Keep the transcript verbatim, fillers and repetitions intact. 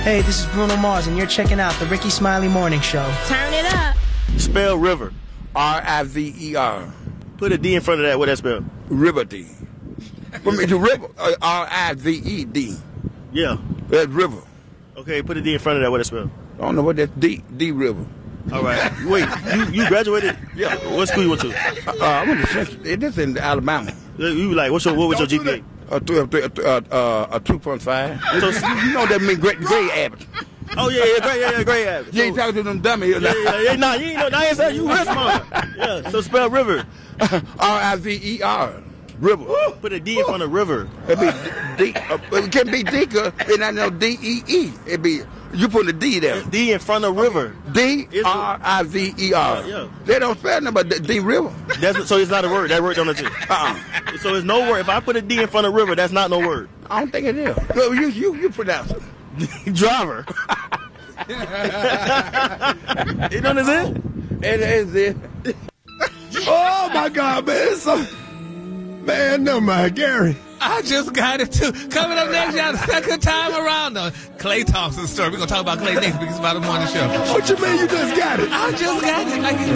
Hey, this is Bruno Mars, and you're checking out the Ricky Smiley Morning Show. Turn it up. Spell river. R I V E R. Put a D in front of that. What that spell? River D. For me, the river, uh, R I V E D. Yeah. That's river. Okay, put a D in front of that. What that spell? I don't know what that's D. D river. All right. Wait, you, you graduated? Yeah. What school you went to? Uh, I went to Central. It is in Alabama. You like, what's your, what was your G P A? A, th- a, th- uh, uh, a two point five. So, you know that means great grade average. Oh, yeah, yeah, great, yeah, yeah, great average. You ain't So- talking to them dummies. Yeah, yeah, yeah, nah, you ain't know, nah, ain't you real smart. Yeah, so spell river. R I V E R. River. Put a D in front of river. It be D. Uh, it can be D, cause it not no D E E. It be you put a D there. D in front of river. D R I V E R. Yeah. They don't spell nothing but D, D river. That's, so it's not a word. That word don't exist. Uh-uh. So it's no word. If I put a D in front of river, that's not no word. I don't think it is. No, you you you pronounce it. Driver. You know what I'm saying? It is it. Oh my God, man! It's so, man, no mind, Gary. I just got it too. Coming up next, y'all, the second time around, the Clay Thompson story. We're gonna talk about Clay next week. It's about the morning show. What you mean you just got it? I just got it. Like,